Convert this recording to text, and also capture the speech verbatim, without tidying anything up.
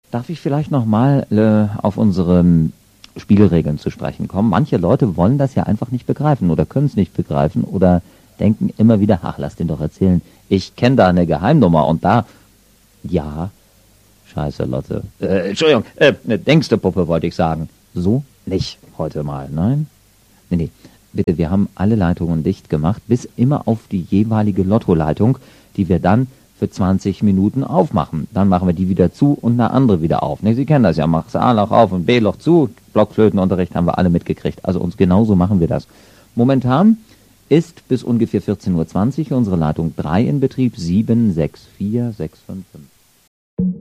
Darf ich vielleicht nochmal äh, auf unsere Spielregeln zu sprechen kommen? Manche Leute wollen das ja einfach nicht begreifen oder können es nicht begreifen oder denken immer wieder, ach, lass den doch erzählen, ich kenne da eine Geheimnummer und da, ja, scheiße, Lotte, äh, Entschuldigung, äh, eine Denkste-Puppe wollte ich sagen. So nicht heute mal, nein? Nee, nee, bitte, wir haben alle Leitungen dicht gemacht, bis immer auf die jeweilige Lottoleitung, die wir dann für zwanzig Minuten aufmachen. Dann machen wir die wieder zu und eine andere wieder auf. Ne, Sie kennen das ja, machst A-Loch auf und B-Loch zu. Blockflötenunterricht haben wir alle mitgekriegt. Also uns genauso machen wir das. Momentan ist bis ungefähr vierzehn Uhr zwanzig unsere Leitung drei in Betrieb, sieben, sechs, vier, sechs, fünf, fünf.